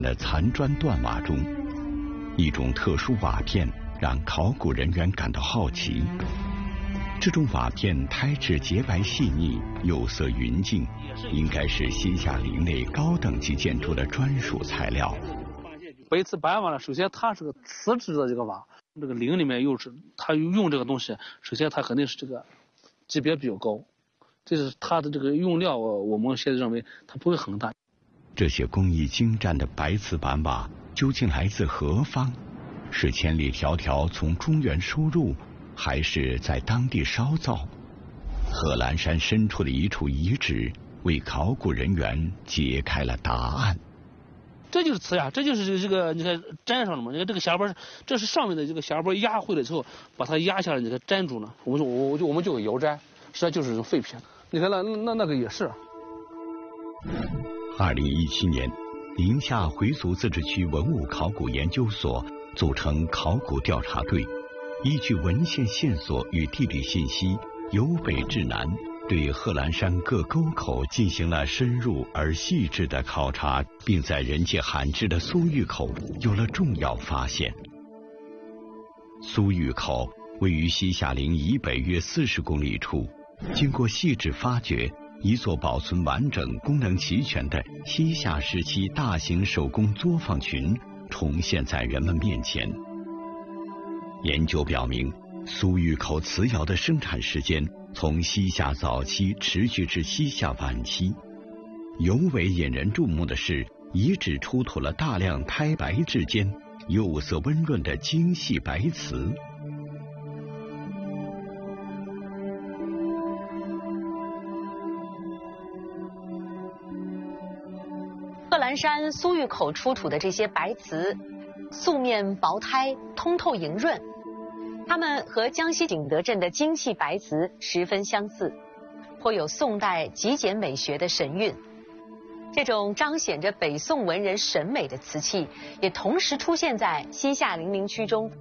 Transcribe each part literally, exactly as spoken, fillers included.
的残砖断瓦中，一种特殊瓦片让考古人员感到好奇。这种瓦片胎质洁白细腻，釉色匀净，应该是西夏陵内高等级建筑的专属材料。 白瓷板瓦呢，首先它是个瓷质的这个瓦，这个陵里面又是它用这个东西，首先它肯定是这个级别比较高，这是它的这个用料，我们现在认为它不会很大。 这些工艺精湛的白瓷板瓦究竟来自何方？是千里迢迢从中原输入，还是在当地烧造？贺兰山深处的一处遗址为考古人员揭开了答案。 这就是瓷呀，这就是这个你看粘上了嘛，你看这个匣包，这是上面的这个匣包压会了之后，把它压下来，你看粘住了。我们我我就我们就有窑粘，实际上就是这种废品。你看那那那个也是。 二零一七年，宁夏回族自治区文物考古研究所组成考古调查队，依据文献线索与地理信息，由北至南，对贺兰山各沟口进行了深入而细致的考察，并在人迹罕至的苏峪口有了重要发现。苏峪口位于西夏陵以北约四十公里处，经过细致发掘，一座保存完整、功能齐全的西夏时期大型手工作坊群重现在人们面前。研究表明，苏峪口瓷窑的生产时间从西夏早期持续至西夏晚期。尤为引人注目的是，遗址出土了大量胎白质间、釉色温润的精细白瓷。 贺兰山苏峪口出土的这些白瓷，素面薄胎，通透莹润，它们和江西景德镇的精细白瓷十分相似，颇有宋代极简美学的神韵。这种彰显着北宋文人审美的瓷器，也同时出现在西夏陵陵区中。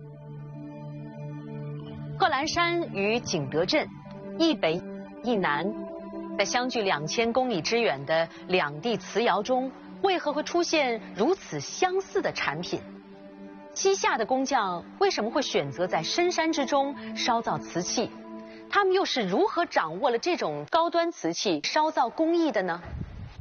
贺兰山与景德镇一北一南，在相距两千公里之远的两地瓷窑中，为何会出现如此相似的产品？西夏的工匠为什么会选择在深山之中烧造瓷器？他们又是如何掌握了这种高端瓷器烧造工艺的呢？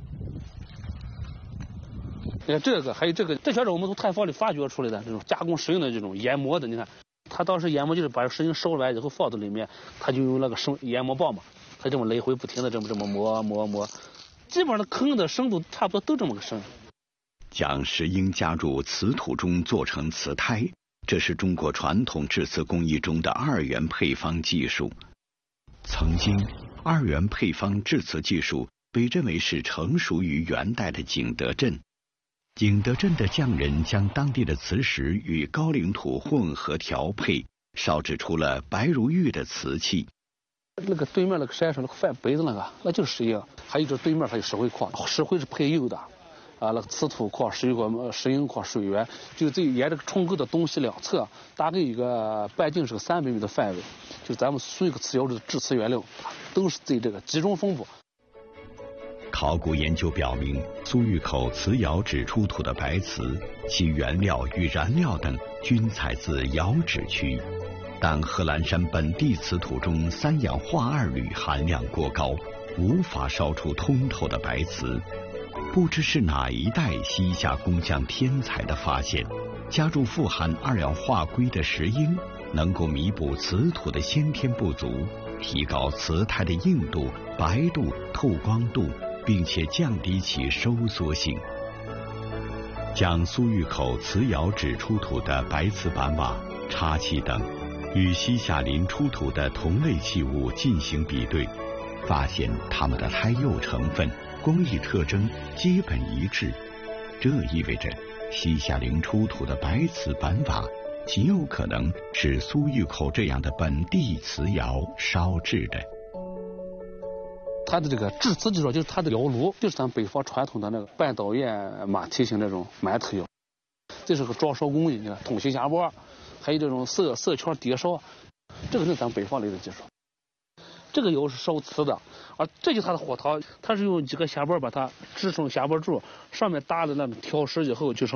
你看这个，还有这个，这全是我们从炭房里发掘出来的这种加工石英的这种研磨的。你看，他当时研磨就是把石英烧出来以后放到里面，他就用那个生研磨棒嘛，他这么来回不停的这么这么磨磨磨，基本上坑的深度差不多都这么个深。 将石英加入瓷土中做成瓷胎，这是中国传统制瓷工艺中的二元配方技术。曾经，二元配方制瓷技术被认为是成熟于元代的景德镇。景德镇的匠人将当地的瓷石与高岭土混合调配，烧制出了白如玉的瓷器。 那个对面那个山上那个泛白的那个，那就是石英。还有这对面还有石灰矿，石灰是配釉的，啊，那个瓷土矿、石灰石英矿、水源，就这沿这个冲沟的东西两侧，大概有个半径是个三百米的范围，就咱们苏峪口瓷窑的制瓷原料，都是在这个集中分布。 考古研究表明，苏峪口瓷窑址出土的白瓷，其原料与燃料等均采自窑址区，但贺兰山本地瓷土中三氧化二铝含量过高，无法烧出通透的白瓷。不知是哪一代西夏工匠天才的发现，加入富含二氧化硅的石英，能够弥补瓷土的先天不足，提高瓷胎的硬度、白度、透光度，并且降低其收缩性。将苏峪口瓷窑址出土的白瓷板瓦、茶器等与西夏陵出土的同类器物进行比对，发现它们的胎釉成分、工艺特征基本一致。这意味着西夏陵出土的白瓷板瓦极有可能是苏峪口这样的本地瓷窑烧制的。 它的这个制瓷技术就是它的窑炉，就是咱北方传统的那个半导焰马蹄形那种馒头窑。这是个装烧工艺，你看通形匣钵，还有这种色色圈叠烧，这个是咱北方来的技术。这个窑是烧瓷的，而这就是它的火陶，它是用几个匣钵把它支成匣钵柱，上面搭了那种条石以后，就是